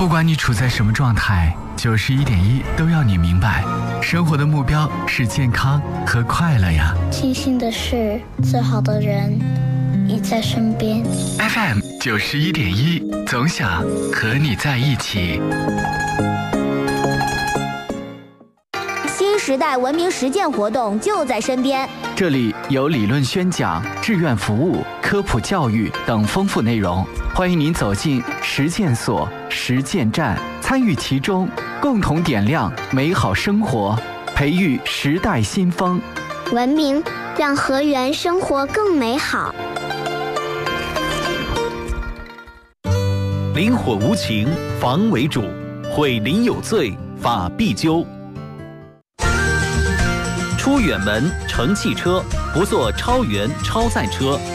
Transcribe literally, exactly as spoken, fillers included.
不管你处在什么状态，九十一点一都要你明白，生活的目标是健康和快乐呀。 庆幸的是，最好的人已在身边。 F M 九十一点一，总想和你在一起。 新时代文明实践活动就在身边， 这里有理论宣讲、志愿服务、科普教育等丰富内容，欢迎您走进实践所、实践站，参与其中，共同点亮美好生活，培育时代新风。 文明让河源生活更美好。 灵火无情，防为主；毁邻有罪，法必究。出远门乘汽车，不坐超员超载车，